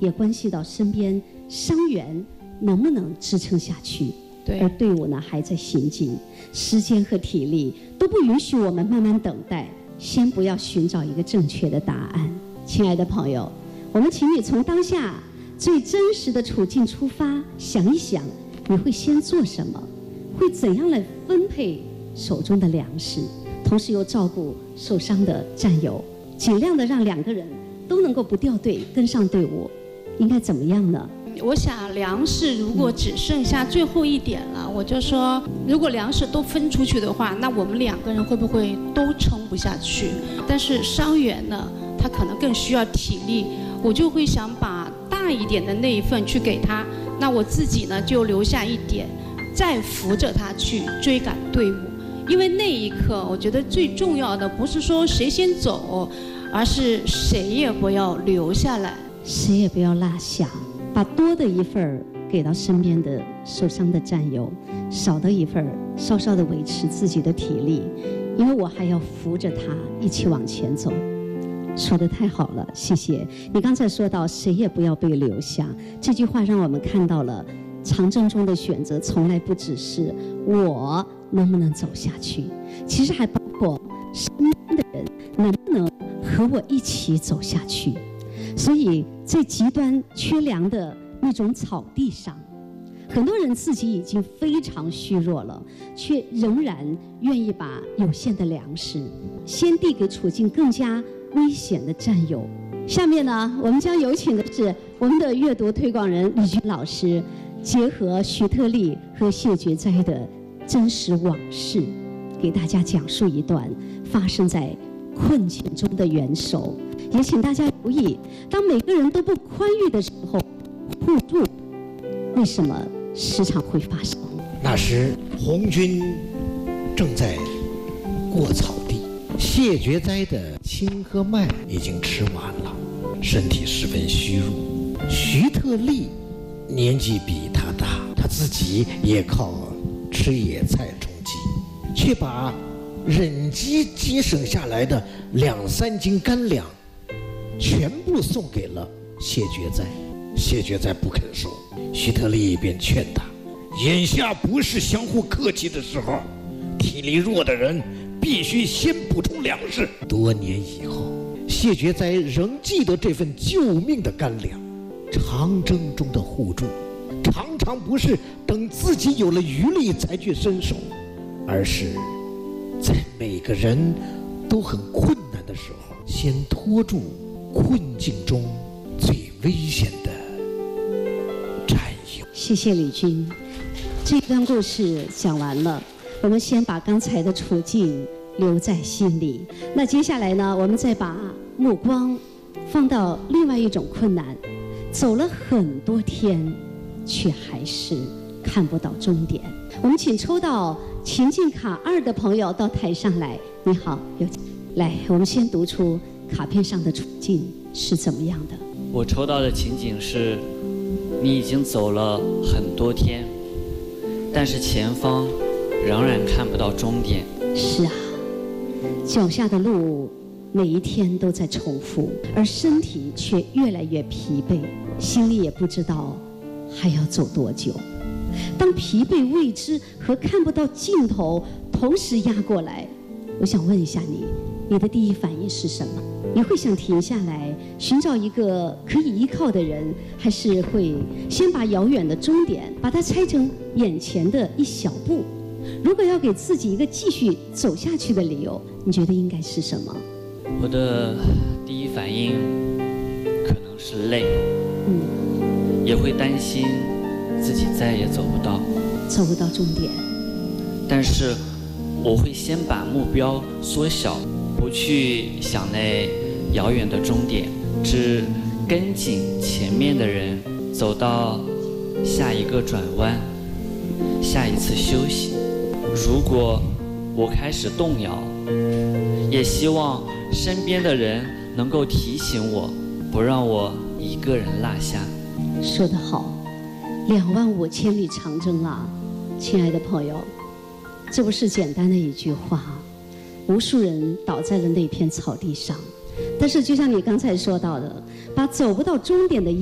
也关系到身边伤员能不能支撑下去。 对， 而队伍呢还在行进，时间和体力都不允许我们慢慢等待，先不要寻找一个正确的答案。亲爱的朋友，我们请你从当下最真实的处境出发，想一想你会先做什么，会怎样来分配手中的粮食，同时又照顾受伤的战友，尽量的让2个人都能够不掉队跟上队伍，应该怎么样呢？ 我想粮食如果只剩下最后一点了，我就说如果粮食都分出去的话，那我们2个人会不会都撑不下去？但是伤员呢，他可能更需要体力，我就会想把大一点的那一份去给他，那我自己呢就留下一点，再扶着他去追赶队伍。因为那一刻我觉得最重要的不是说谁先走，而是谁也不要留下来， 谁也不要落下，把多的一份给到身边的受伤的战友，少的一份稍稍的维持自己的体力，因为我还要扶着他一起往前走。说得太好了，谢谢你刚才说到谁也不要被留下，这句话让我们看到了长征中的选择从来不只是我能不能走下去，其实还包括身边的人能不能和我一起走下去。所以在极端缺粮的那种草地上，很多人自己已经非常虚弱了，却仍然愿意把有限的粮食先递给处境更加危险的战友。下面呢，我们将有请的是我们的阅读推广人李军老师，结合徐特立和谢觉哉的真实往事，给大家讲述一段发生在困境中的援手。也请大家留意，当每个人都不宽裕的时候，互助为什么时常会发生？ 那时红军正在过草地，谢觉哉的青稞麦已经吃完了，身体十分虚弱。徐特立年纪比他大，他自己也靠吃野菜充饥，却把忍饥节省下来的2-3斤干粮全部送给了谢觉哉。谢觉哉不肯收，徐特立便劝他，眼下不是相互客气的时候，体力弱的人必须先补充粮食。多年以后，谢觉哉仍记得这份救命的干粮。长征中的互助常常不是等自己有了余力才去伸手，而是在每个人都很困难的时候，先拖住困境中最危险的战友。 谢谢李军，这段故事讲完了，我们先把刚才的处境留在心里。那接下来呢，我们再把目光放到另外一种困难，走了很多天，却还是看不到终点。我们请抽到情境卡2的朋友到台上来。你好，有请。来，我们先读出卡片上的处境是怎么样的。 我抽到的情景是，你已经走了很多天，但是前方仍然看不到终点。 是啊，脚下的路每一天都在重复，而身体却越来越疲惫，心里也不知道还要走多久。当疲惫、未知和看不到尽头同时压过来，我想问一下你的第一反应是什么？你会想停下来寻找一个可以依靠的人，还是会先把遥远的终点把它拆成眼前的一小步？如果要给自己一个继续走下去的理由，你觉得应该是什么？ 我的第一反应可能是累，也会担心自己再也走不到终点。 但是我会先把目标缩小，不去想那遥远的终点，只跟紧前面的人走到下一个转弯，下一次休息。如果我开始动摇，也希望身边的人能够提醒我，不让我一个人落下。 说得好，25000里长征啊，亲爱的朋友，这不是简单的一句话，无数人倒在了那片草地上。但是就像你刚才说到的，把走不到终点的